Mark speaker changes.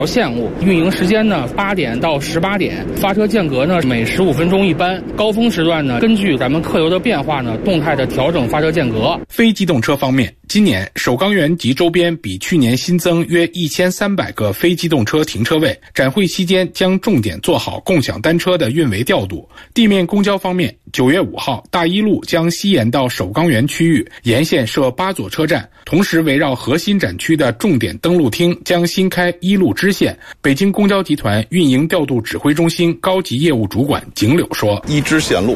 Speaker 1: 线路，运营时间呢8点到18点，发车间隔呢每15分钟一班，高峰时段呢根据咱们客流的变化呢动态的调整发车间隔。
Speaker 2: 非机动车方面，今年首钢园及周边比去年新增约1300个非机动车停车位，展会期间将重点做好共享单车的运维调度。地面公交方面，9月5号大一路将西延到首钢园区域，沿线设8座车站，同时围绕核心展区的重点登陆厅将新开一路支线。北京公交集团运营调度指挥中心高级业务主管景柳说：
Speaker 3: 一支线路